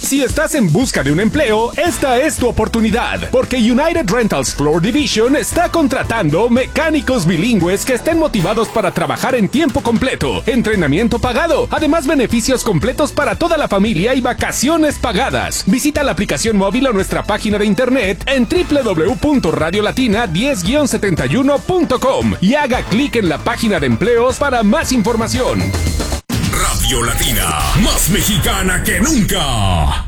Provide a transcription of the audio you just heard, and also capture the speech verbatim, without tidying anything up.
Si estás en busca de un empleo, esta es tu oportunidad, porque United Rentals Floor Division está contratando mecánicos bilingües que estén motivados para trabajar en tiempo completo, entrenamiento pagado, además beneficios completos para toda la familia y vacaciones pagadas. Visita la aplicación móvil o nuestra página de internet en doble u doble u doble u punto radio latina diez guion setenta y uno punto com y haga clic en la página de empleos para más información. Radio Latina, más mexicana que nunca.